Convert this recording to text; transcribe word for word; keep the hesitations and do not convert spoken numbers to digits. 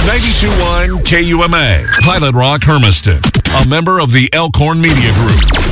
ninety-two point one K U M A, Pilot Rock, Hermiston, a member of the Elkhorn Media Group.